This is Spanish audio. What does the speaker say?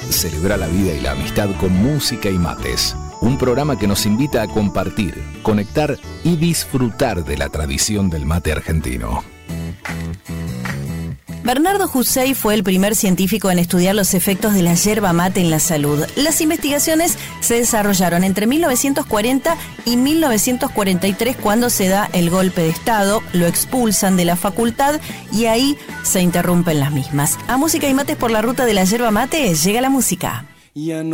Celebra la vida y la amistad con música y mates. Un programa que nos invita a compartir, conectar y disfrutar de la tradición del mate argentino. Bernardo Hussey fue el primer científico en estudiar los efectos de la yerba mate en la salud. Las investigaciones se desarrollaron entre 1940 y 1943, cuando se da el golpe de Estado, lo expulsan de la facultad y ahí se interrumpen las mismas. A Música y Mates por la ruta de la yerba mate llega la música. Ya no